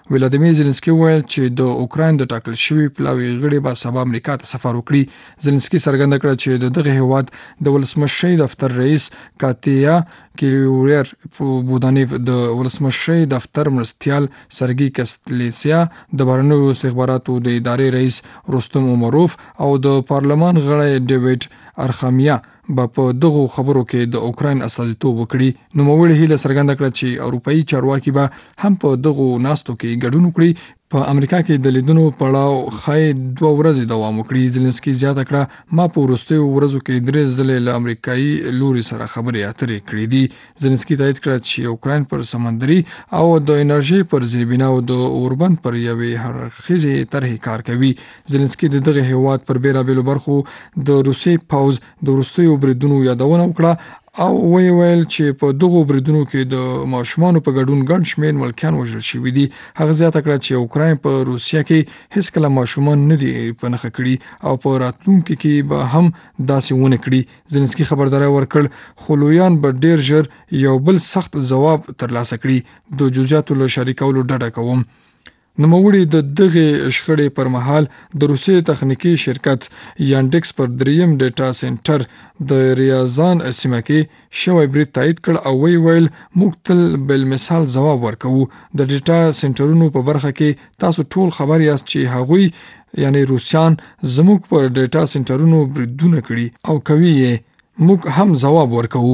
ولادیمیر زيلنسکي وویل چې د اوکراین د ټاکل شوی پلاوی غړي به سبا امریکا ته سفر وکړي. زيلنسکي څرګنده کړه چې دغه هیواد د ولسمشر دفتر رئیس کاتیا کیلوریر بودانیف، د ولسمشر دفتر مرستیال سرګي کستلیسیا، د بهرنیو استخباراتو د ادارې رئیس رستم عمروف او د پارلمان غړی ډیوډ ارخامیا په دغه خبرو کې د اوکراین استازیتوب وکړي. نوموړي هیله څرګنده کړه چې اروپאי چارواکي به هم په دغه ناستو کې ګډون وکړي. په امریکا کې د لیدونو پړاو خای 2 ورځې دوام وکړي. زيلنسکي زیاته کړه ما په وروستیو ورځو کې 3 ځلې له امریکایي لوري سره خبرې اترې کړې دي. زيلنسکي تایید کړه چې اوکراین پر سمندري او د انرژي پر زیربنا او د اوربند پر یوې هرخیزې طرحې کار کوي. زيلنسکي دغه هیواد پر بیلابېلو برخو د روسي پوز د وروستیو بریدونو یادونه وکړه او ویل چې په دغه بریدونو کې د ماشومان په ګډون ګڼ شمېر ملکیان وژل شوي دي. هغه زیاته کړه چې اوکراین په روسیا کې هیڅ کله ماشومان نه دي په نښه کړي او په راتلونکي کې به هم داسې ونه کړي. زيلنسکي خبرداری ورکړ خو لویان به ډیر ژر یو بل سخت ځواب ترلاسه کړي. د جزئیاتو له شریکولو ډډه کوم. نوموړي د دغه شخړې پر مهال د روسي تخنیکی شرکت یانډکس پر دریم ډیټا سنټر د ریاضان سیمه کې شوی برید تایید کړ او ویل موږ تل بل مثال ځواب ورکوو. د ډیټا سنټرونو په برخه کې تاسو ټول خبر یاست چې هغوی یعنی روسیان زموږ پر ډیټا سنټرونو بریدونه کړي او کوي یې موږ هم ځواب ورکوو.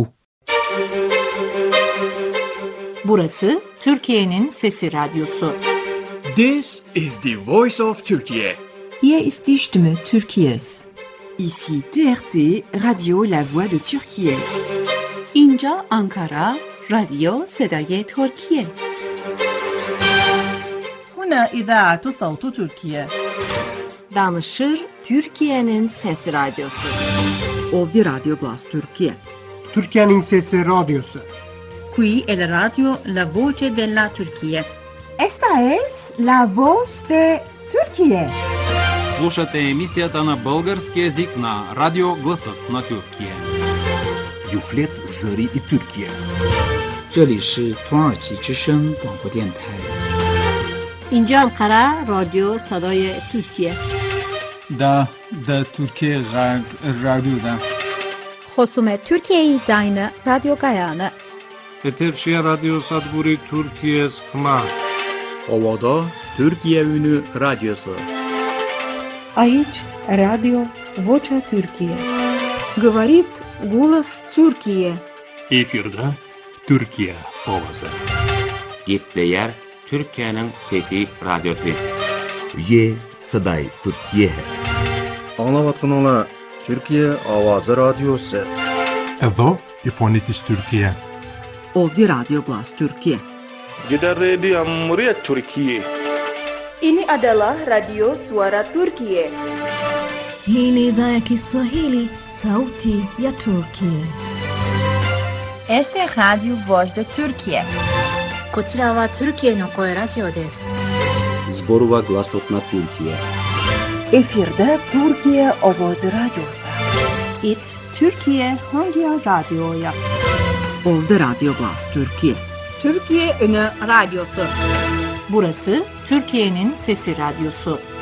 Burası Türkiye'nin Sesi Radyosu. This is the voice of Turkey. Hier ist die Stimme Türkiye's. Ici TRT, Radio La Voix de Türkiye. اینجا آنکارا، رادیو صدای ترکیه. هنا إذاعة صوت تركيا. Danışır Türkiye'nin Sesi Radyosu. Ovdje Radio Glas Türkiye. Türkiye'nin Sesi Radyosu. Qui è la radio La Voce della Turchia. Esta es la voz de Türkiye. Слушате емисията на български език на Радио Гласът на Türkiye. Юфлет Зари и Türkiye. 这里是土耳其之声广播电台。 اینجا انقره رادیو صدای ترکیه. د ترکیه غږ رادیو ده. خصوم ترکیه زاین رادیو گایانه. Eterşehir Radyo Sadburi Türkiye Sıkma. Ovada Türkiye Ünü Radyosu. Aici Radio Vocea Türkiye. Говорит голос Türkiye. Efirde Türkiye Ovası. Gitleyer Türkiye'nin Fethi Radyosu. Ye Saday Türkiye hai. Anlavatkanala Türkiye Avazı Radyosu. Edo İfonitis Türkiye. Ovdje Radio Glas Türkiye. Kita Radio Muryat Türkiye. Ini adalah Radio Suara Turkiye. Hii ni idhaa ya Kiswahili, Sauti ya Turkiye. Este es Radio Voz de Turkiye. こちらはトルキエの声ラジオです。 Zborova Glasot na Türkiye. Efirde Türkiye Ovozi Radyosu. It Türkiye Hangi Radyo'ya? Ovdje Radio Glas Türkiye. Türkiye Ünü Radyosu. Burası Türkiye'nin Sesi Radyosu.